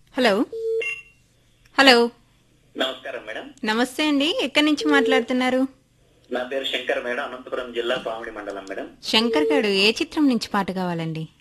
Hello hello నమస్కారం madam. నమస్తే అండి, ఎక్కడి నుంచి మాట్లాడుతున్నారు? నా పేరు శంకర్ మేడం, అనంతపురం జిల్లా పామిడి మండలం మేడం. శంకర్ గారు, ఏ చిత్రం నుంచి పాట కావాలండి?